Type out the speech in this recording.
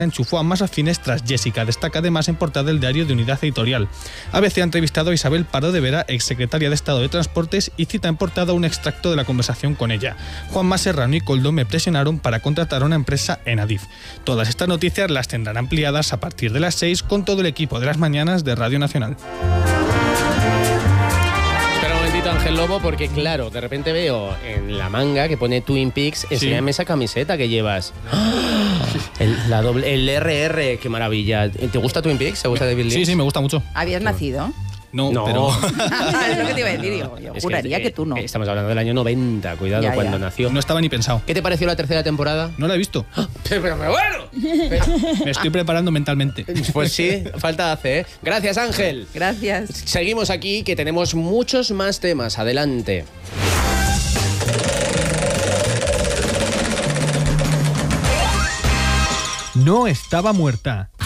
enchufó a más afines tras Jessica, destaca además en portada del diario de Unidad Editorial. ABC ha entrevistado a Isabel Pardo de Vera, exsecretaria de Estado de Transportes, y cita en portada un extracto de la conversación con ella. Juanma Serrano y Koldo me presionaron para contratar a una empresa en Adif. Todas estas noticias las tendrán ampliadas a partir de las 6 con todo el equipo de las mañanas de Radio Nacional. Ángel Lobo, porque claro, de repente veo en la manga que pone Twin Peaks, enséñame esa camiseta que llevas. El RR, qué maravilla. ¿Te gusta Twin Peaks? ¿Te gusta David Lynch? Sí, me gusta mucho. ¿Habías nacido? No, pero... Es lo que te iba a decir, yo juraría que tú no. Estamos hablando del año 90, cuidado, cuando nació. No estaba ni pensado. ¿Qué te pareció la tercera temporada? No la he visto. Pero bueno. Me estoy preparando mentalmente. Pues sí, falta hace, ¿eh? Gracias, Ángel. Gracias. Seguimos aquí, que tenemos muchos más temas. Adelante. No estaba muerta.